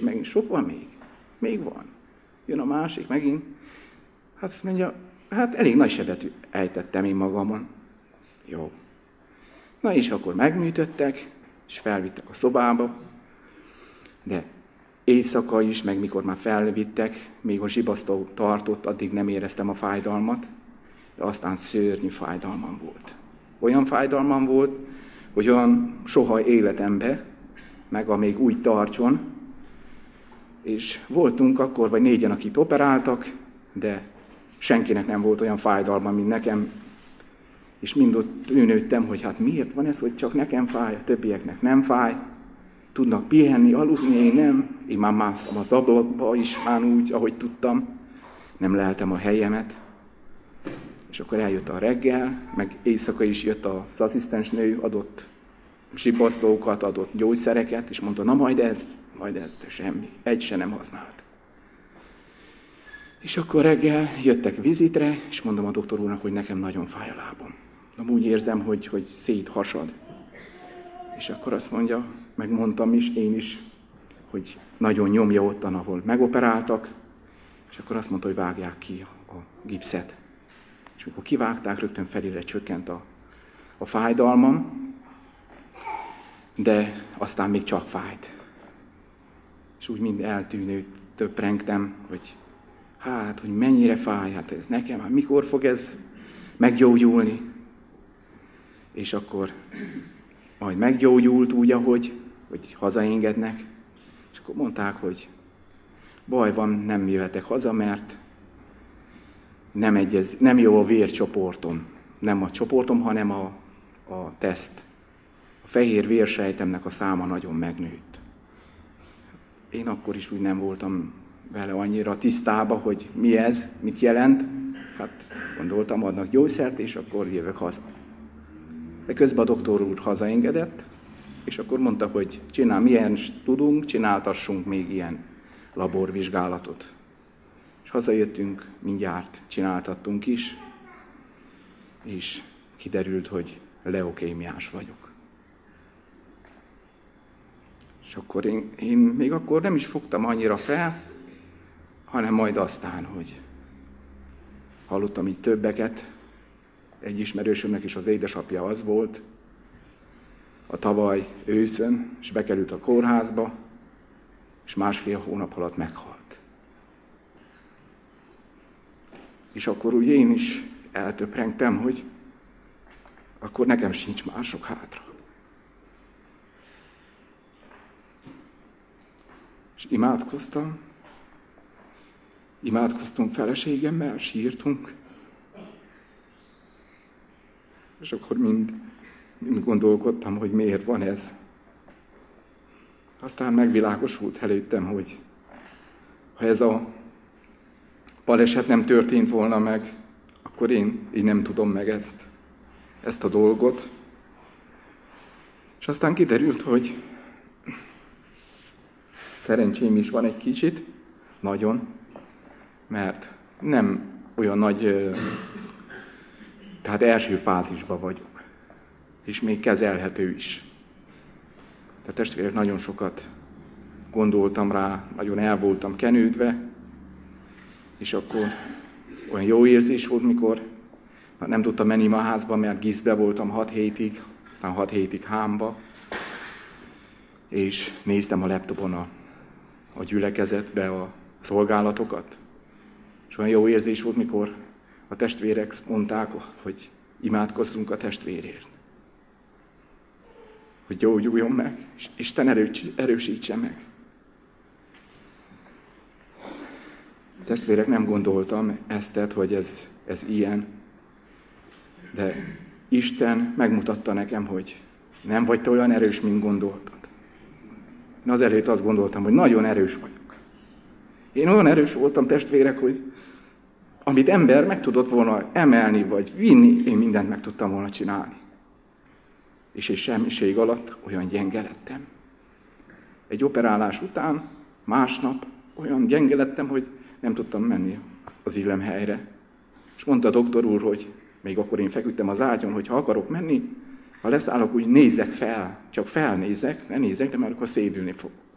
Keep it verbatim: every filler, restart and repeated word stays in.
megint sok van még? Még van. Jön a másik megint. Hát azt mondja, hát elég nagy sebet ejtettem én magamon. Jó. Na és akkor megműtöttek, és felvittek a szobába, de éjszaka is, meg mikor már felvittek, még a zsibasztó tartott, addig nem éreztem a fájdalmat, de aztán szörnyű fájdalmam volt. Olyan fájdalmam volt, hogy olyan soha életembe, meg a még úgy tartson, és voltunk akkor, vagy négyen, akit operáltak, de senkinek nem volt olyan fájdalma, mint nekem, és mind ott tűnődtem, hogy hát miért van ez, hogy csak nekem fáj, a többieknek nem fáj, tudnak pihenni, aludni, én nem. Én már másztam az ablakba is, már úgy, ahogy tudtam, nem leltem a helyemet. És akkor eljött a reggel, meg éjszaka is jött az asszisztensnő, adott zsibasztókat, adott gyógyszereket, és mondta, na majd ez, majd ez, de semmi, egy se nem használt. És akkor reggel jöttek vizitre, és mondom a doktor úrnak, hogy nekem nagyon fáj a lábam. Úgy érzem, hogy, hogy széthasad. És akkor azt mondja, megmondtam is, én is, hogy nagyon nyomja ottan, ahol megoperáltak, és akkor azt mondta, hogy vágják ki a gipszet. És amikor kivágták, rögtön felére csökkent a, a fájdalmam, de aztán még csak fájt. És úgy mind eltűnő, töprengtem, hogy hát, hogy mennyire fáj, hát ez nekem, hát mikor fog ez meggyógyulni? És akkor majd meggyógyult úgy, ahogy, hogy hazaengednek, és akkor mondták, hogy baj van, nem jöhetek haza, mert nem, egyez, nem jó a vércsoportom. Nem a csoportom, hanem a, a teszt. A fehér vérsejtemnek a száma nagyon megnőtt. Én akkor is úgy nem voltam vele annyira tisztába, hogy mi ez, mit jelent. Hát gondoltam, adnak gyógyszert, és akkor jövök haza. De közben a doktor úr hazaengedett, és akkor mondta, hogy csinál, milyen tudunk, csináltassunk még ilyen laborvizsgálatot. És hazajöttünk, mindjárt csináltattunk is, és kiderült, hogy leukémiás vagyok. És akkor én, én még akkor nem is fogtam annyira fel, hanem majd aztán, hogy hallottam így többeket, egy ismerősömnek is az édesapja az volt, a tavaly őszön, és bekerült a kórházba, és másfél hónap alatt meghalt. És akkor úgy én is eltöprengtem, hogy akkor nekem sincs mások hátra. És imádkoztam, imádkoztunk feleségemmel, sírtunk, és akkor mind, mind gondolkodtam, hogy miért van ez. Aztán megvilágosult előttem, hogy ha ez a baleset nem történt volna meg, akkor én, én nem tudom meg ezt, ezt a dolgot. És aztán kiderült, hogy szerencsém is van egy kicsit, nagyon, mert nem olyan nagy, tehát első fázisban vagyok, és még kezelhető is. Tehát testvérek, nagyon sokat gondoltam rá, nagyon el voltam kenődve, és akkor olyan jó érzés volt, mikor nem tudtam menni ma a házba, mert gizbe voltam hat hétig, aztán hat hétig hámba, és néztem a laptopon a, a gyülekezetbe a szolgálatokat. És olyan jó érzés volt, mikor a testvérek mondták, hogy imádkozzunk a testvérért. Hogy gyógyuljon meg, és Isten erősítse meg. A testvérek, nem gondoltam ezt, hogy ez, ez ilyen, de Isten megmutatta nekem, hogy nem vagy te olyan erős, mint gondoltad. Én azelőtt azt gondoltam, hogy nagyon erős vagyok. Én olyan erős voltam, testvérek, hogy amit ember meg tudott volna emelni, vagy vinni, én mindent meg tudtam volna csinálni. És egy semmiség alatt olyan gyenge lettem. Egy operálás után, másnap olyan gyenge lettem, hogy nem tudtam menni az illemhelyre. És mondta a doktor úr, hogy még akkor én feküdtem az ágyon, hogy ha akarok menni, ha leszállok, úgy nézzek fel, csak felnézek, ne nézek, de már akkor szédülni fog.